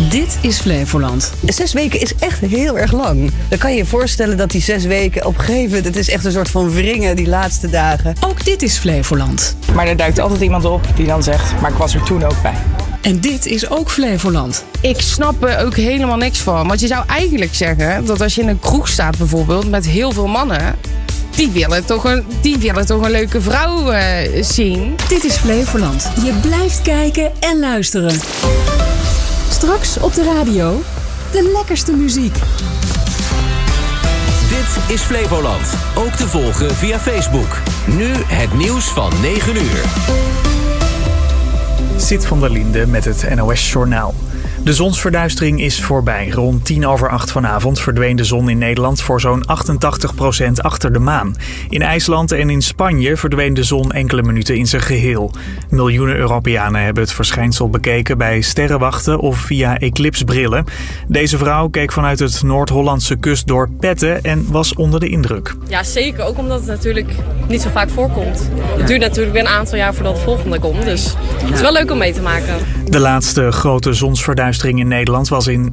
Dit is Flevoland. 6 weken is echt heel erg lang. Dan kan je je voorstellen dat die 6 weken op een gegeven moment... het is echt een soort van wringen die laatste dagen. Ook dit is Flevoland. Maar er duikt altijd iemand op die dan zegt, maar ik was er toen ook bij. En dit is ook Flevoland. Ik snap er ook helemaal niks van. Want je zou eigenlijk zeggen dat als je in een kroeg staat bijvoorbeeld met heel veel mannen... Die willen toch een leuke vrouw zien. Dit is Flevoland. Je blijft kijken en luisteren. Straks op de radio, de lekkerste muziek. Dit is Flevoland. Ook te volgen via Facebook. Nu het nieuws van 9 uur. Sid van der Linde met het NOS-journaal. De zonsverduistering is voorbij. Rond 7:10 vanavond verdween de zon in Nederland voor zo'n 88% achter de maan. In IJsland en in Spanje verdween de zon enkele minuten in zijn geheel. Miljoenen Europeanen hebben het verschijnsel bekeken bij sterrenwachten of via eclipsbrillen. Deze vrouw keek vanuit het Noord-Hollandse kustdorp Petten en was onder de indruk. Ja, zeker. Ook omdat het natuurlijk niet zo vaak voorkomt. Het duurt natuurlijk weer een aantal jaar voordat het volgende komt. Dus het is wel leuk om mee te maken. De laatste grote zonsverduistering in Nederland was in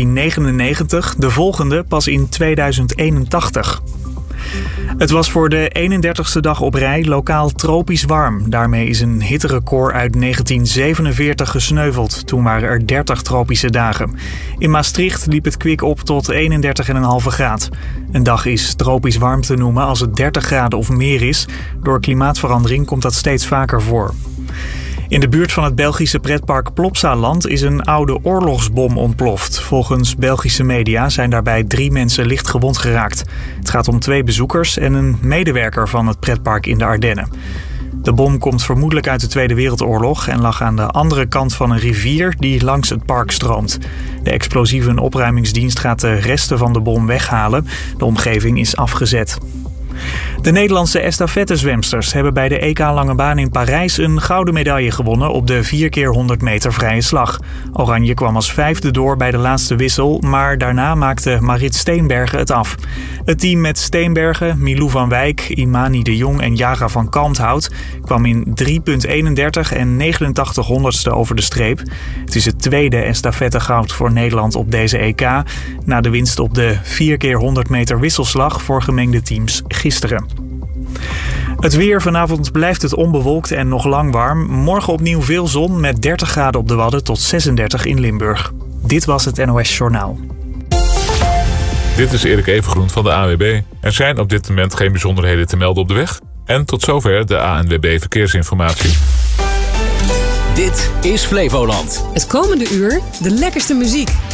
1999, de volgende pas in 2081. Het was voor de 31ste dag op rij lokaal tropisch warm. Daarmee is een hitterecord uit 1947 gesneuveld. Toen waren er 30 tropische dagen. In Maastricht liep het kwik op tot 31,5 graad. Een dag is tropisch warm te noemen als het 30 graden of meer is. Door klimaatverandering komt dat steeds vaker voor. In de buurt van het Belgische pretpark Plopsaland is een oude oorlogsbom ontploft. Volgens Belgische media zijn daarbij 3 mensen licht gewond geraakt. Het gaat om 2 bezoekers en een medewerker van het pretpark in de Ardennen. De bom komt vermoedelijk uit de Tweede Wereldoorlog en lag aan de andere kant van een rivier die langs het park stroomt. De explosieve opruimingsdienst gaat de resten van de bom weghalen. De omgeving is afgezet. De Nederlandse estafettezwemsters hebben bij de EK Lange Baan in Parijs een gouden medaille gewonnen op de 4x100 meter vrije slag. Oranje kwam als 5e door bij de laatste wissel, maar daarna maakte Marit Steenbergen het af. Het team met Steenbergen, Milou van Wijk, Imani de Jong en Jaga van Kalmthout kwam in 3,31 en 89 honderdste over de streep. Het is het tweede estafettegoud voor Nederland op deze EK, na de winst op de 4x100 meter wisselslag voor gemengde teams gisteren. Het weer. Vanavond blijft het onbewolkt en nog lang warm. Morgen opnieuw veel zon met 30 graden op de Wadden tot 36 in Limburg. Dit was het NOS Journaal. Dit is Erik Evengroen van de ANWB. Er zijn op dit moment geen bijzonderheden te melden op de weg. En tot zover de ANWB Verkeersinformatie. Dit is Flevoland. Het komende uur de lekkerste muziek.